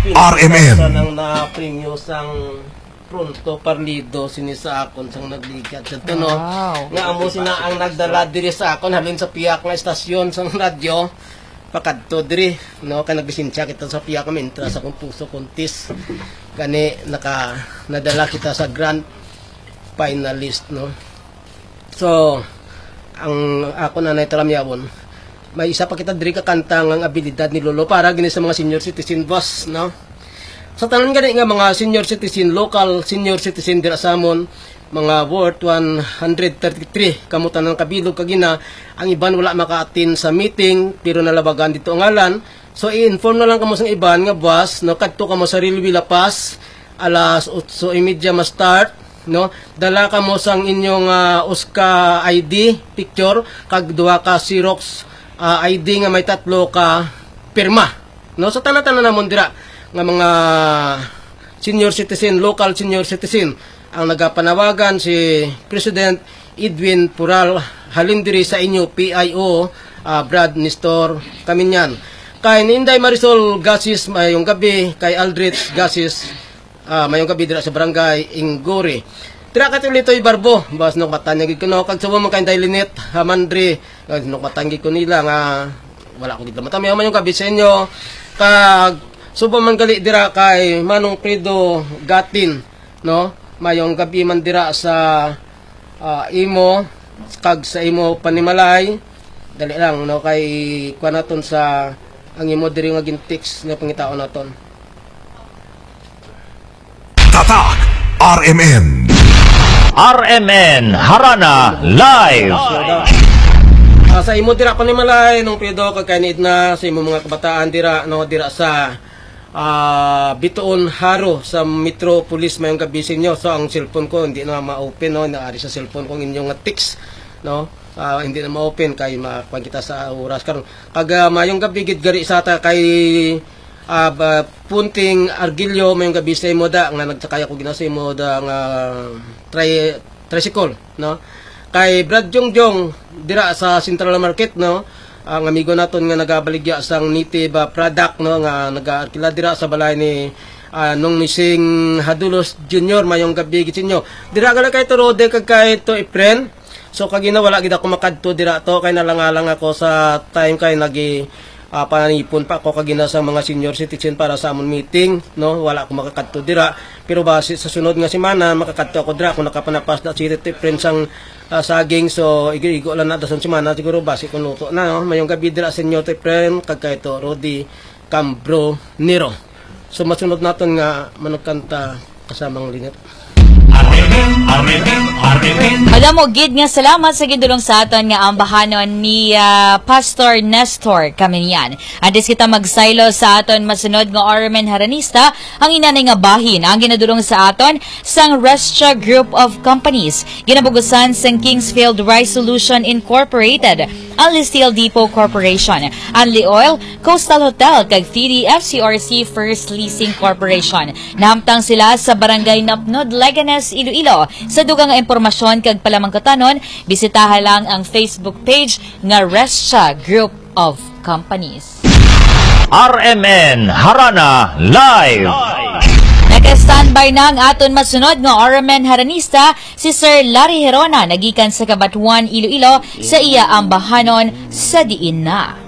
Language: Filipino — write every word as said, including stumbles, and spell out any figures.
R M N. Sa nang na-premyo sang pronto parlido sini sa akon sang nagligat sa no. Wow. Nga amo sina ang nagdala diri sa akon halin sa piyak nga estasyon sang radyo. Pakadto diri no kay nagbisensya kita sa piyak kami intra sa kung puso kontis. Gani naka nadala kita sa grand finalist no. So ang ako na naitalamyawon may isa pa kita diri ka kanta ng abilidad ni Lolo para gini sa mga senior citizen boss no. Sa tanan gani nga mga senior citizen local senior citizen dira sa amon mga worth one hundred thirty-three kamutan ng kabilog kagina ang iban wala maka-attend sa meeting pero nalabagan dito ang ngalan. So i-inform na lang kamo sa iban nga boss no kadto kamo sa Railway La Paz alas otso y media ma-start no dala kamo sang inyong uh, U S C A I D picture kag duha ka Xerox uh, I D nga may tatlo ka pirma no sa so, tanan-tanan namon dira nga mga senior citizen local senior citizen ang nagapanawagan si President Edwin Pural halin diri sa inyo P I O uh, Brad Nestor Kaminyan kay Inday Marisol Gasis mayong gabi kay Aldrich Gasis uh, mayong gabi dira sa barangay Ingori. Tira ka tulitoy barbo bas nok matanyag ko no kag subo man kay Dailinit Hamandri nok matanggi ko nila nga wala ko dito matami mayong gabi sa inyo kag subo man gali dira kay Manong Fredo Gatin no mayong gabi man dira sa uh, imo kag sa imo Panimalay dali lang no kay kuan naton sa ang imo diri nga gintext nga pangitaon naton. Tatak R M N. R M N Harana Live. Uh, sa imo dira Panimalay nung pedo kag kanid na sa imo mga kabataan dira no dira sa uh, Bituon Haro sa Metropolis mayong gabi sa inyo. So ang cellphone ko hindi na ma-open no naari sa cellphone ko inyong nga text no uh, hindi na ma-open kay makuan kita sa oras karon kag uh, mayong gabi gid gari sa ta kay uh, uh, Punting Argilio mayong gabi sa imo da nga nagsakay ako ginasa imo da nga tri tricycle no kay Brad Jongjong dira sa Central Market no ang amigo naton nga nagabaligya sang native uh, product no nga nagaarkila dira sa balay ni uh, nung mising Hadulos Junior mayong gabi gid inyo dira gala kay to rode kag kay to friend. So kagina wala gid ako makadto dira to kay nalangalang ako sa time kay nagi uh, pananipon pa ako kagina sa mga senior citizen para sa amon meeting no wala ako makakadto dira pero base sa sunod nga semana makakadto ako dira kung nakapanapas na si friends ang uh, saging so igo-igo lang na dason semana siguro base kun luto na no mayong gabi dira sa inyo te friend kag kay to Rodi Cambro Nero. So masunod naton nga manugkanta kasamang linet. Alam mo, gid nga salamat sa gidulong sa aton nga ambahanon ni uh, Pastor Nestor Kaminyan. Andis kita magsaylo sa aton masunod nga R M N Haranista ang inanay nga bahin ang ginadulong sa aton sang Restra Group of Companies. Ginabugusan sang Kingsfield Rice Solution Incorporated, Anli Steel Depot Corporation, Anli Oil, Coastal Hotel, kag T D F C R C First Leasing Corporation. Nahamtang sila sa Barangay Napnod, Leganes, Iloilo. Sa dugang nga impormasyon kag palamangkatanon, bisitahan lang ang Facebook page nga Restra Group of Companies. R M N Harana Live. Naka-standby na ang aton masunod nga R M N Haranista si Sir Larry Herona nagikan sa Kabatuan, Iloilo sa iya ambahanon sa diin na.